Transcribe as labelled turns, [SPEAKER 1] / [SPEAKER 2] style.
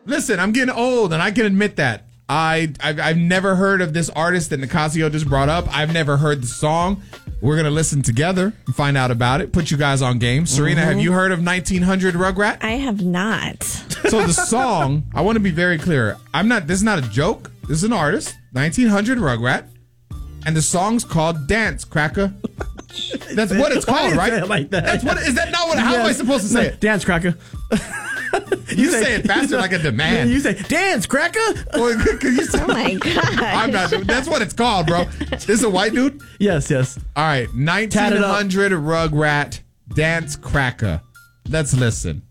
[SPEAKER 1] Listen, I'm getting old, and I can admit that. I've never heard of this artist that Nicasio just brought up. I've never heard the song. We're going to listen together and find out about it. Put you guys on game. Serena, have you heard of 1900 Rugrat?
[SPEAKER 2] I have not.
[SPEAKER 1] So the song, I want to be very clear. This is not a joke. This is an artist, 1900 Rugrat. And the song's called Dance Cracker. That's what it's called, right?
[SPEAKER 3] Say it like that?
[SPEAKER 1] That's what. Is that not what? How am I supposed to say it?
[SPEAKER 3] Dance Cracker.
[SPEAKER 1] You say it faster like a demand.
[SPEAKER 3] You say, Dance Cracker.
[SPEAKER 1] Well,
[SPEAKER 2] Oh my God.
[SPEAKER 1] I'm not. That's what it's called, bro. This is a white dude?
[SPEAKER 3] Yes.
[SPEAKER 1] All right. 1900 Rugrat Dance Cracker. Let's listen.